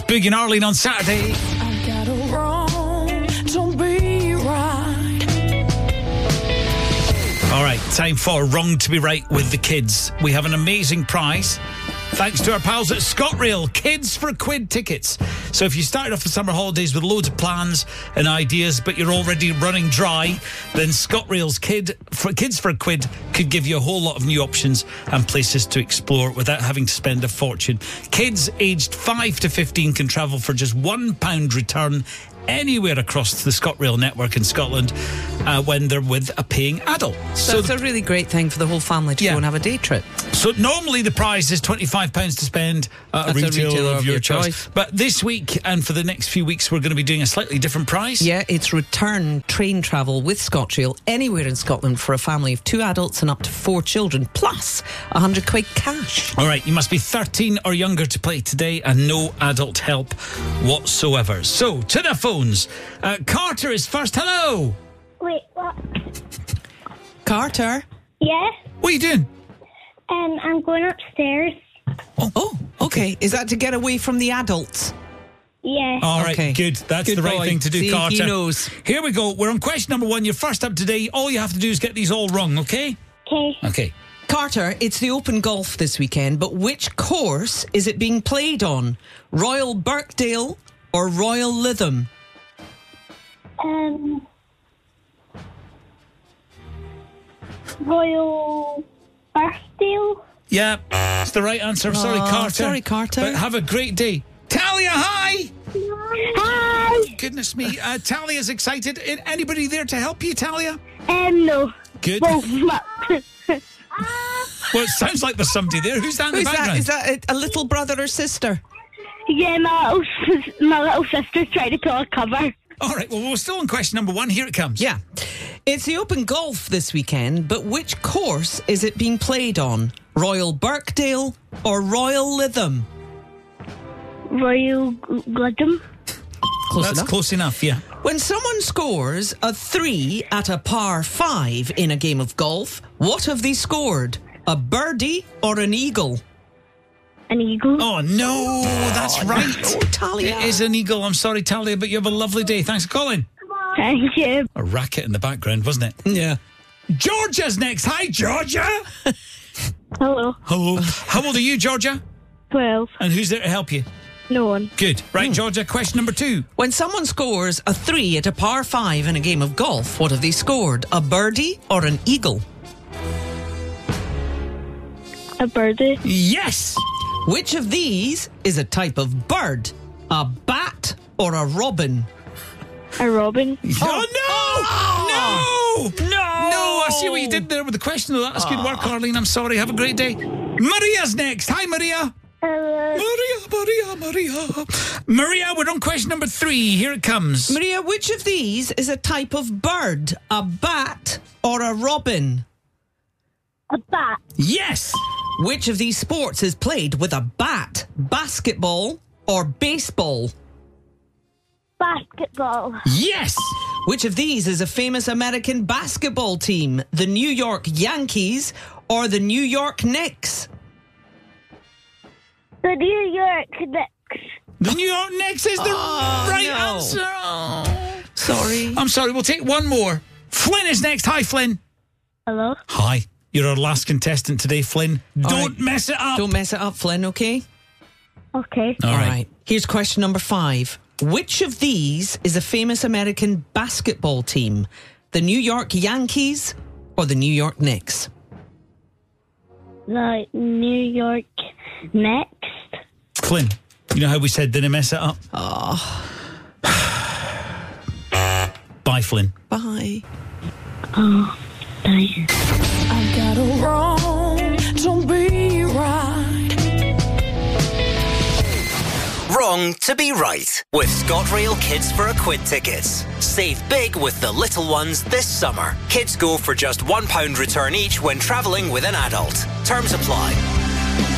Boogie and Arlene on Saturday. I got it wrong, don't be right. All right, time for Wrong to be Right with the kids. We have an amazing prize. Thanks to our pals at ScotRail, Kids for a Quid tickets. So if you started off the summer holidays with loads of plans and ideas, but you're already running dry, then ScotRail's Kids for a Quid could give you a whole lot of new options and places to explore without having to spend a fortune. Kids aged 5 to 15 can travel for just £1 return anywhere across the ScotRail network in Scotland when they're with a paying adult. So it's a really great thing for the whole family to go and have a day trip. So normally the prize is £25 to spend at a retailer of your choice. But this week and for the next few weeks, we're going to be doing a slightly different prize. Yeah, it's return train travel with ScotRail anywhere in Scotland for a family of 2 adults and up to 4 children, plus £100 cash. All right, you must be 13 or younger to play today and no adult help whatsoever. So, to the phones. Carter is first. Hello. Wait, what? Carter? Yeah? What are you doing? I'm going upstairs. Oh, okay. Is that to get away from the adults? Yeah. All right, Okay. good. That's Good the right boy. thing to do, See, Carter. he knows. Here we go. We're on question number 1. You're first up today. All you have to do is get these all wrong, okay? Okay. Okay. Carter, it's the Open Golf this weekend, but which course is it being played on? Royal Birkdale or Royal Lytham? Royal Birkdale. Yeah, it's the right answer. Sorry, Carter. Sorry, Carter. But have a great day. Talia, hi! Hi. Goodness me. Talia's excited. Anybody there to help you, Talia? No. Good. Well, Well, it sounds like there's somebody there. Who's that in the Is background? that a little brother or sister? yeah, my little sister's trying to pull a cover. All right, well, we're still on question number 1. Here it comes. Yeah. It's the Open Golf this weekend, but which course is it being played on? Royal Birkdale or Royal Lytham? Royal Lytham. That's close enough, yeah. When someone scores a 3 at a par 5 in a game of golf, what have they scored? A birdie or an eagle? An eagle. Oh, no, that's right. No, Talia. It is an eagle. I'm sorry, Talia, but you have a lovely day. Thanks for calling. Thank you. A racket in the background, wasn't it? Yeah. Georgia's next. Hi, Georgia. Hello. Hello. How old are you, Georgia? 12. And who's there to help you? No one. Good. Right, Georgia, question number 2. When someone scores a 3 at a par 5 in a game of golf, what have they scored? A birdie or an eagle? A birdie. Yes. Which of these is a type of bird? A bat or a robin? A robin. Oh, no! No! No! I see what you did there with the question. That's good work, Arlene. I'm sorry. Have a great day. Maria's next. Hi, Maria. Maria, we're on question number 3. Here it comes. Maria, which of these is a type of bird? A bat or a robin? A bat. Yes. Which of these sports is played with a bat? Basketball or baseball? Basketball. Yes. Which of these is a famous American basketball team? The New York Yankees or the New York Knicks? The New York Knicks. The New York Knicks is the right answer. Oh. Sorry. I'm sorry. We'll take one more. Flynn is next. Hi, Flynn. Hello. Hi. You're our last contestant today, Flynn. Don't mess it up. Don't mess it up, Flynn, okay? Okay. All right. Here's question number 5. Which of these is a famous American basketball team? The New York Yankees or the New York Knicks? The New York Knicks. Flynn, you know how we said didn't mess it up? Bye, Flynn. Bye. Oh, nice. I got it wrong, don't be right. Wrong to be right with ScotRail Kids for a Quid tickets. Save big with the little ones this summer. Kids go for just £1 return each when travelling with an adult. Terms apply.